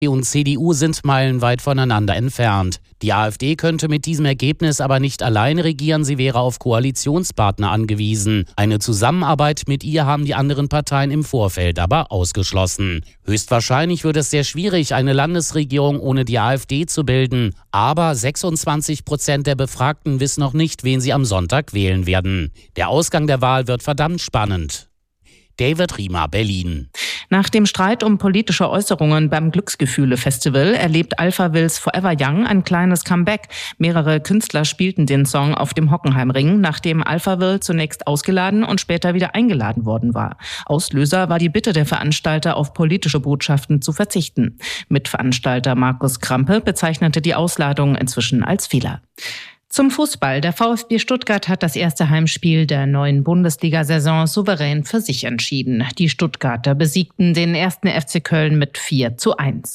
und CDU sind meilenweit voneinander entfernt. Die AfD könnte mit diesem Ergebnis aber nicht alleine regieren, sie wäre auf Koalitionspartner angewiesen. Eine Zusammenarbeit mit ihr haben die anderen Parteien im Vorfeld aber ausgeschlossen. Höchstwahrscheinlich wird es sehr schwierig, eine Landesregierung ohne die AfD zu bilden. Aber 26% der Befragten wissen noch nicht, wen sie am Sonntag wählen werden. Der Ausgang der Wahl wird verdammt spannend. David Riemer, Berlin. Nach dem Streit um politische Äußerungen beim Glücksgefühle-Festival erlebt Alphavills Forever Young ein kleines Comeback. Mehrere Künstler spielten den Song auf dem Hockenheimring, nachdem Alphaville zunächst ausgeladen und später wieder eingeladen worden war. Auslöser war die Bitte der Veranstalter, auf politische Botschaften zu verzichten. Mitveranstalter Markus Krampe bezeichnete die Ausladung inzwischen als Fehler. Zum Fußball. Der VfB Stuttgart hat das erste Heimspiel der neuen Bundesliga-Saison souverän für sich entschieden. Die Stuttgarter besiegten den 1. FC Köln mit 4:1.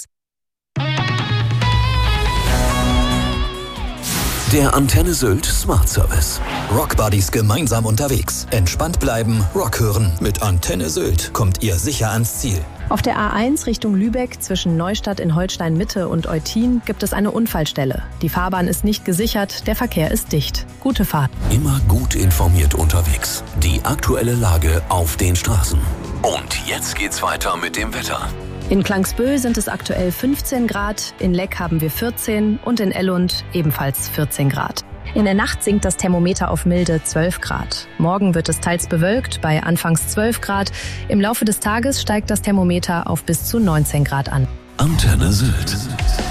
Der Antenne Sylt Smart Service. Rock Buddies gemeinsam unterwegs. Entspannt bleiben, Rock hören. Mit Antenne Sylt kommt ihr sicher ans Ziel. Auf der A1 Richtung Lübeck zwischen Neustadt in Holstein-Mitte und Eutin gibt es eine Unfallstelle. Die Fahrbahn ist nicht gesichert, der Verkehr ist dicht. Gute Fahrt. Immer gut informiert unterwegs. Die aktuelle Lage auf den Straßen. Und jetzt geht's weiter mit dem Wetter. In Klangsböhl sind es aktuell 15 Grad, in Leck haben wir 14 und in Ellund ebenfalls 14 Grad. In der Nacht sinkt das Thermometer auf milde 12 Grad. Morgen wird es teils bewölkt bei anfangs 12 Grad. Im Laufe des Tages steigt das Thermometer auf bis zu 19 Grad an. Antenne Sylt.